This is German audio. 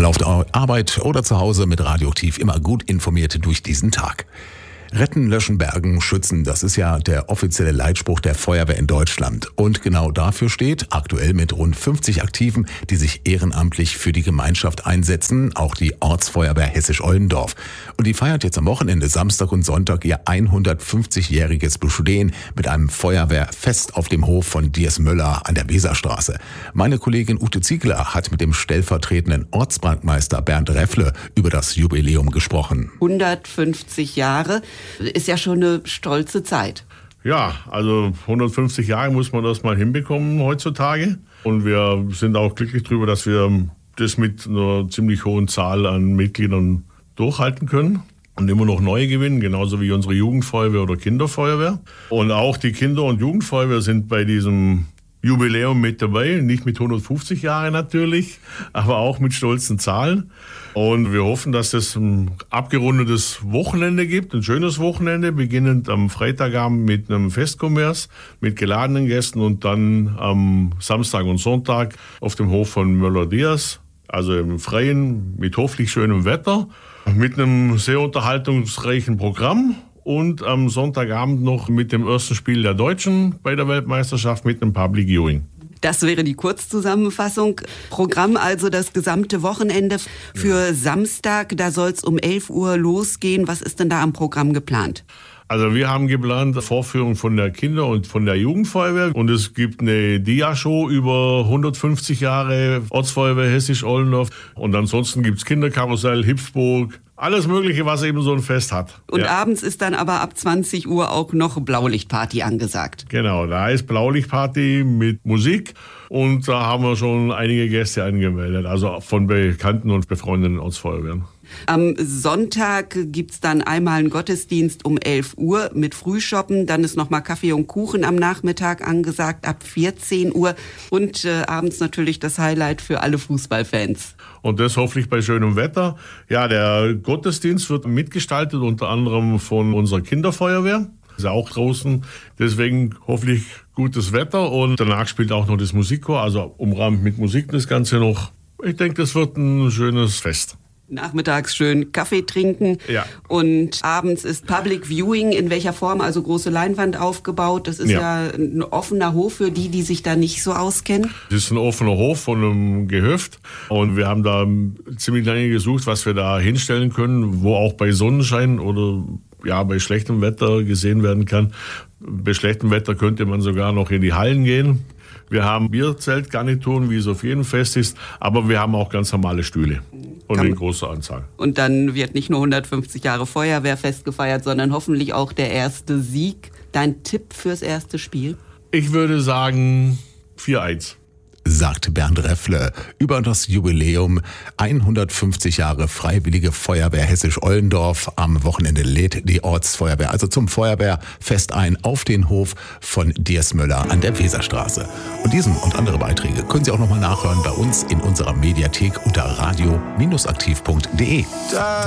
Egal auf der Arbeit oder zu Hause, mit Radioaktiv immer gut informiert durch diesen Tag. Retten, löschen, bergen, schützen, das ist ja der offizielle Leitspruch der Feuerwehr in Deutschland. Und genau dafür steht, aktuell mit rund 50 Aktiven, die sich ehrenamtlich für die Gemeinschaft einsetzen, auch die Ortsfeuerwehr Hessisch-Oldendorf. Und die feiert jetzt am Wochenende, Samstag und Sonntag, ihr 150-jähriges Bestehen mit einem Feuerwehrfest auf dem Hof von Diers Möller an der Weserstraße. Meine Kollegin Ute Ziegler hat mit dem stellvertretenden Ortsbrandmeister Bernd Reffle über das Jubiläum gesprochen. 150 Jahre. Ist ja schon eine stolze Zeit. Ja, also 150 Jahre muss man das mal hinbekommen heutzutage. Und wir sind auch glücklich darüber, dass wir das mit einer ziemlich hohen Zahl an Mitgliedern durchhalten können und immer noch neue gewinnen, genauso wie unsere Jugendfeuerwehr oder Kinderfeuerwehr. Und auch die Kinder- und Jugendfeuerwehr sind bei diesem Jubiläum mit dabei, nicht mit 150 Jahren natürlich, aber auch mit stolzen Zahlen. Und wir hoffen, dass es ein abgerundetes Wochenende gibt, ein schönes Wochenende, beginnend am Freitagabend mit einem Festkommers, mit geladenen Gästen und dann am Samstag und Sonntag auf dem Hof von Möller-Diers, also im Freien, mit hoffentlich schönem Wetter, mit einem sehr unterhaltungsreichen Programm. Und am Sonntagabend noch mit dem ersten Spiel der Deutschen bei der Weltmeisterschaft mit einem Public Viewing. Das wäre die Kurzzusammenfassung. Programm also das gesamte Wochenende. Für Samstag, da soll es um 11 Uhr losgehen. Was ist denn da am Programm geplant? Also wir haben geplant Vorführung von der Kinder- und von der Jugendfeuerwehr. Und es gibt eine Dia-Show über 150 Jahre Ortsfeuerwehr Hessisch-Oldendorf. Und ansonsten gibt es Kinderkarussell, Hipsburg, alles Mögliche, was eben so ein Fest hat. Und abends ist dann aber ab 20 Uhr auch noch Blaulichtparty angesagt. Genau, da ist Blaulichtparty mit Musik. Und da haben wir schon einige Gäste angemeldet, also von bekannten und befreundeten Ortsfeuerwehren. Am Sonntag gibt's dann einmal einen Gottesdienst um 11 Uhr mit Frühschoppen. Dann ist nochmal Kaffee und Kuchen am Nachmittag angesagt ab 14 Uhr. Und abends natürlich das Highlight für alle Fußballfans. Und das hoffentlich bei schönem Wetter. Ja, der Gottesdienst wird mitgestaltet unter anderem von unserer Kinderfeuerwehr. Ist ja auch draußen. Deswegen hoffentlich gutes Wetter. Und danach spielt auch noch das Musikchor, also umrahmt mit Musik das Ganze noch. Ich denke, das wird ein schönes Fest. Nachmittags schön Kaffee trinken. Ja. Und abends ist Public Viewing. In welcher Form? Also große Leinwand aufgebaut. Das ist ja ein offener Hof für die sich da nicht so auskennen. Das ist ein offener Hof von einem Gehöft. Und wir haben da ziemlich lange gesucht, was wir da hinstellen können, wo auch bei Sonnenschein oder bei schlechtem Wetter gesehen werden kann. Bei schlechtem Wetter könnte man sogar noch in die Hallen gehen. Wir haben Bierzeltgarnituren, wie es auf jedem Fest ist, aber wir haben auch ganz normale Stühle und in großer Anzahl. Und dann wird nicht nur 150 Jahre Feuerwehrfest gefeiert, sondern hoffentlich auch der erste Sieg. Dein Tipp fürs erste Spiel? Ich würde sagen 4-1. Sagt Bernd Reffle über das Jubiläum 150 Jahre Freiwillige Feuerwehr Hessisch-Oldendorf. Am Wochenende lädt die Ortsfeuerwehr also zum Feuerwehrfest ein auf den Hof von Diers Möller an der Weserstraße. Und diesen und andere Beiträge können Sie auch nochmal nachhören bei uns in unserer Mediathek unter radio-aktiv.de.